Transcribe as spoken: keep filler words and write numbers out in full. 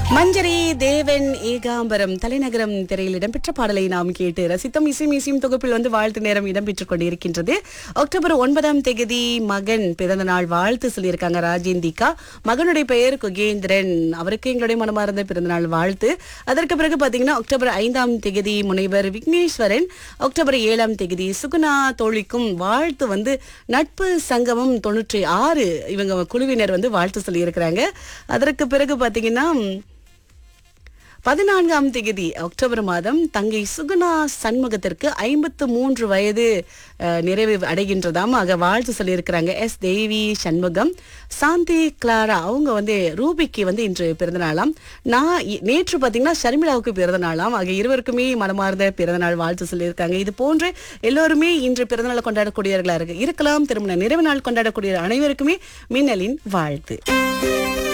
மஞ்சரி தேவன் ஏகாம்பரம் தலைநகரம் திரையில் இடம்பெற்ற பாடலை நாம் கேட்டு ரசித்தோம். இசை மீசியும் தொகுப்பில் வந்து வாழ்த்து நேரம் இடம்பெற்றுக் கொண்டிருக்கின்றது. அக்டோபர் ஒன்பதாம் தேதி மகன் பிறந்த நாள் வாழ்த்து சொல்லியிருக்காங்க ராஜேந்திகா. மகனுடைய பெயர் குகேந்திரன். அவருக்கு எங்களுடைய மனமார்ந்த பிறந்த நாள் வாழ்த்து. அதற்கு பிறகு பாத்தீங்கன்னா அக்டோபர் ஐந்தாம் தேதி முனைவர் விக்னேஸ்வரன், அக்டோபர் ஏழாம் தேதி சுகுணா தோழிக்கும் வாழ்த்து வந்து நட்பு சங்கமம் தொன்னூற்றி ஆறு இவங்க குழுவினர் வந்து வாழ்த்து சொல்லியிருக்கிறாங்க. அதற்கு பிறகு பாத்தீங்கன்னா பதினான்காம் தேதி அக்டோபர் மாதம் தங்கை சுகுணா சண்முகத்திற்கு ஐம்பத்து மூன்று வயது நிறைவு அடைகின்றதாம். ஆக வாழ்த்து சொல்லியிருக்கிறாங்க எஸ் தேவி சண்முகம். சாந்தி கிளாரா அவங்க வந்து ரூபிக்கு வந்து இன்று பிறந்த நாளாம். நான் நேற்று பார்த்தீங்கன்னா ஷர்மிளாவுக்கு பிறந்த நாளாம். ஆக இருவருக்குமே மனமார்ந்த பிறந்த நாள் வாழ்த்து சொல்லியிருக்காங்க. இது போன்று எல்லோருமே இன்று பிறந்தநாள் கொண்டாடக்கூடியவர்களா இருக்கு இருக்கலாம். திருமண நிறைவு நாள் கொண்டாடக்கூடிய அனைவருக்குமே மின்னலின் வாழ்த்து.